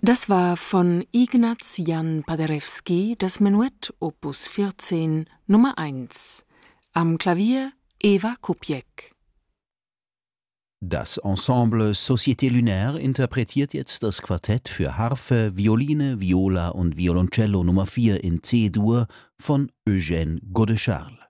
Das war von Ignaz Jan Paderewski das Menuett Opus 14 Nummer 1. Am Klavier Eva Kupiec. Das Ensemble Société Lunaire interpretiert jetzt das Quartett für Harfe, Violine, Viola und Violoncello Nummer 4 in C-Dur von Eugène Godescharl.